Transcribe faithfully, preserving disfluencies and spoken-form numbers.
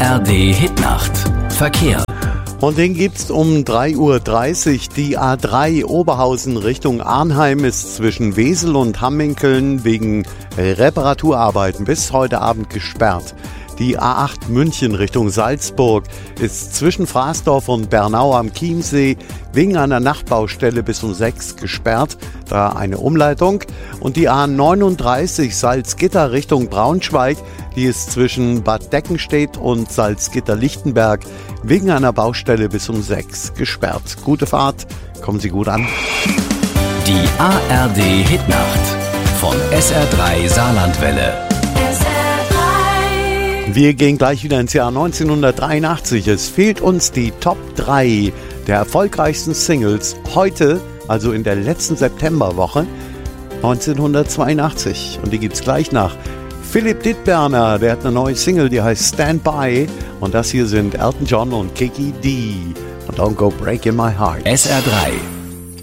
R D Hitnacht. Verkehr. Und den gibt's um drei Uhr dreißig. Die A drei Oberhausen Richtung Arnheim ist zwischen Wesel und Hamminkeln wegen Reparaturarbeiten bis heute Abend gesperrt. Die A acht München Richtung Salzburg ist zwischen Fraßdorf und Bernau am Chiemsee wegen einer Nachtbaustelle bis um sechs gesperrt, da eine Umleitung. Und die A neununddreißig Salzgitter Richtung Braunschweig, die ist zwischen Bad Deckenstedt und Salzgitter-Lichtenberg wegen einer Baustelle bis um sechs gesperrt. Gute Fahrt, kommen Sie gut an. Die A R D Hitnacht von S R drei Saarlandwelle. Wir gehen gleich wieder ins Jahr neunzehnhundertdreiundachtzig. Es fehlt uns die Top drei der erfolgreichsten Singles heute, also in der letzten Septemberwoche neunzehnhundertzweiundachtzig. Und die gibt's gleich nach. Philipp Dittberner, der hat eine neue Single, die heißt Stand By. Und das hier sind Elton John und Kiki D. Und Don't Go Breaking My Heart. S R drei